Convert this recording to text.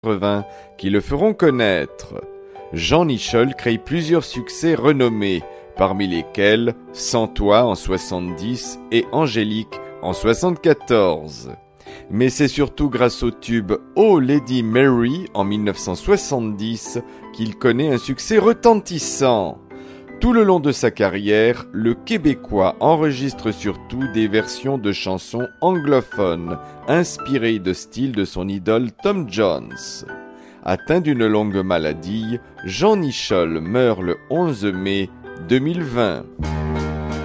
80 qui le feront connaître. Jean Nicholl crée plusieurs succès renommés, parmi lesquels Sans toi en 70 et Angélique en 74. Mais c'est surtout grâce au tube Oh Lady Mary en 1970 qu'il connaît un succès retentissant. Tout le long de sa carrière, le Québécois enregistre surtout des versions de chansons anglophones, inspirées de style de son idole Tom Jones. Atteint d'une longue maladie, Jean Nicholl meurt le 11 mai 2020.